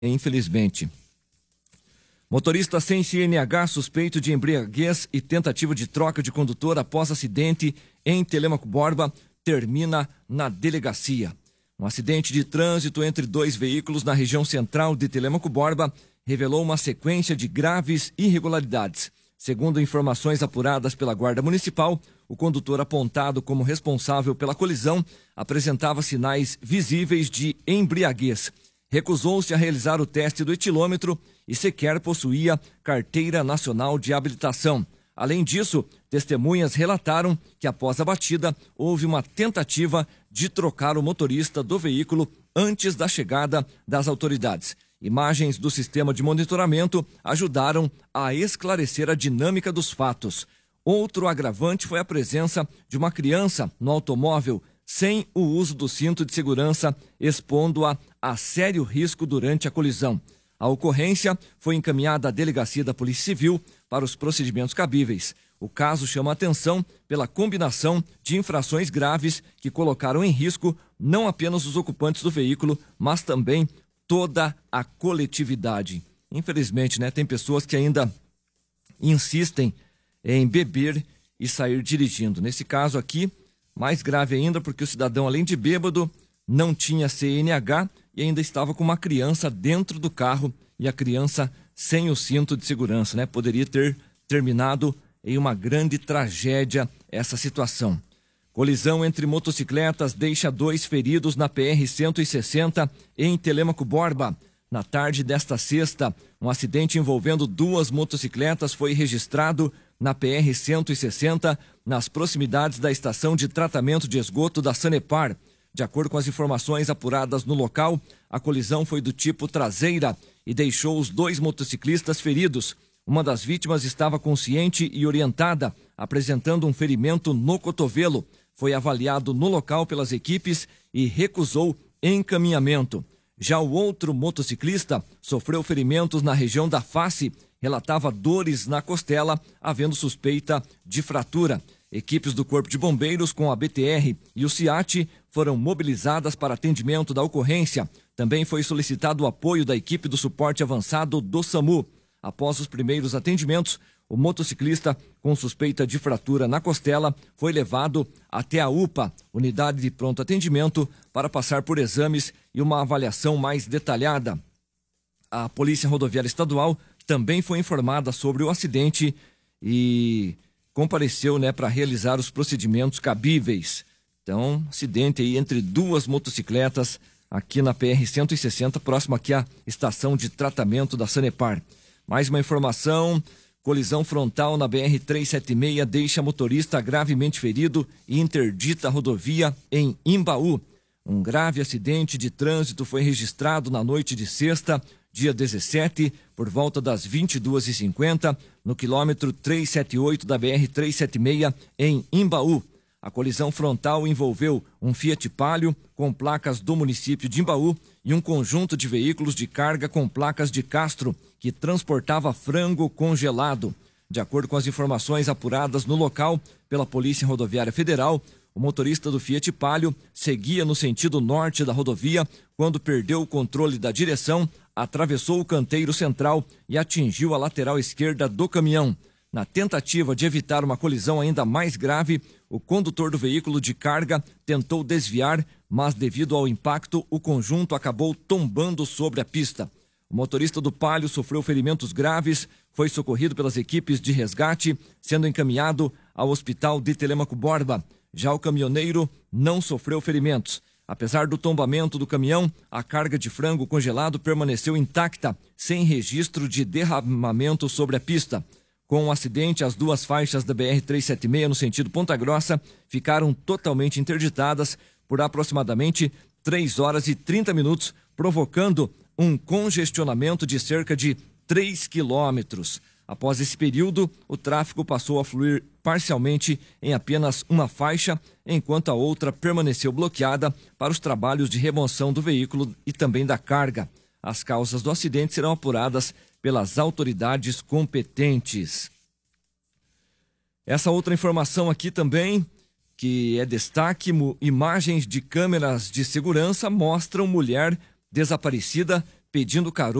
infelizmente. Motorista sem CNH suspeito de embriaguez e tentativa de troca de condutor após acidente em Telêmaco Borba termina na delegacia. Um acidente de trânsito entre dois veículos na região central de Telêmaco Borba revelou uma sequência de graves irregularidades. Segundo informações apuradas pela Guarda Municipal, o condutor apontado como responsável pela colisão apresentava sinais visíveis de embriaguez. Recusou-se a realizar o teste do etilômetro e sequer possuía carteira nacional de habilitação. Além disso, testemunhas relataram que após a batida houve uma tentativa de trocar o motorista do veículo antes da chegada das autoridades. Imagens do sistema de monitoramento ajudaram a esclarecer a dinâmica dos fatos. Outro agravante foi a presença de uma criança no automóvel sem o uso do cinto de segurança, expondo-a a sério risco durante a colisão. A ocorrência foi encaminhada à delegacia da Polícia Civil para os procedimentos cabíveis. O caso chama atenção pela combinação de infrações graves que colocaram em risco não apenas os ocupantes do veículo, mas também toda a coletividade. Infelizmente, tem pessoas que ainda insistem em beber e sair dirigindo. Nesse caso aqui, mais grave ainda, porque o cidadão, além de bêbado, não tinha CNH e ainda estava com uma criança dentro do carro e a criança sem o cinto de segurança, Poderia ter terminado em uma grande tragédia essa situação. Colisão entre motocicletas deixa 2 feridos na PR-160 em Telêmaco Borba. Na tarde desta sexta, um acidente envolvendo 2 motocicletas foi registrado na PR-160, nas proximidades da estação de tratamento de esgoto da Sanepar. De acordo com as informações apuradas no local, a colisão foi do tipo traseira e deixou os 2 motociclistas feridos. Uma das vítimas estava consciente e orientada, apresentando um ferimento no cotovelo. Foi avaliado no local pelas equipes e recusou encaminhamento. Já o outro motociclista sofreu ferimentos na região da face, relatava dores na costela, havendo suspeita de fratura. Equipes do Corpo de Bombeiros com a BTR e o CIAT foram mobilizadas para atendimento da ocorrência. Também foi solicitado o apoio da equipe do suporte avançado do SAMU. Após os primeiros atendimentos, o motociclista com suspeita de fratura na costela foi levado até a UPA, Unidade de Pronto Atendimento, para passar por exames e uma avaliação mais detalhada. A Polícia Rodoviária Estadual também foi informada sobre o acidente e compareceu para realizar os procedimentos cabíveis. Então, acidente aí entre 2 motocicletas aqui na PR-160, próximo aqui à estação de tratamento da Sanepar. Mais uma informação: colisão frontal na BR-376 deixa motorista gravemente ferido e interdita a rodovia em Imbaú. Um grave acidente de trânsito foi registrado na noite de sexta, dia 17, por volta das 22h50, no quilômetro 378 da BR-376 em Imbaú. A colisão frontal envolveu um Fiat Palio com placas do município de Imbaú e um conjunto de veículos de carga com placas de Castro, que transportava frango congelado. De acordo com as informações apuradas no local pela Polícia Rodoviária Federal, o motorista do Fiat Palio seguia no sentido norte da rodovia quando perdeu o controle da direção, atravessou o canteiro central e atingiu a lateral esquerda do caminhão. Na tentativa de evitar uma colisão ainda mais grave, o condutor do veículo de carga tentou desviar, mas devido ao impacto, o conjunto acabou tombando sobre a pista. O motorista do Palio sofreu ferimentos graves, foi socorrido pelas equipes de resgate, sendo encaminhado ao hospital de Telêmaco Borba. Já o caminhoneiro não sofreu ferimentos. Apesar do tombamento do caminhão, a carga de frango congelado permaneceu intacta, sem registro de derramamento sobre a pista. Com o acidente, as 2 faixas da BR-376 no sentido Ponta Grossa ficaram totalmente interditadas por aproximadamente 3 horas e 30 minutos, provocando um congestionamento de cerca de 3 quilômetros. Após esse período, o tráfego passou a fluir parcialmente em apenas uma faixa, enquanto a outra permaneceu bloqueada para os trabalhos de remoção do veículo e também da carga. As causas do acidente serão apuradas pelas autoridades competentes. Essa outra informação aqui também, que é destaque: imagens de câmeras de segurança mostram mulher desaparecida pedindo carona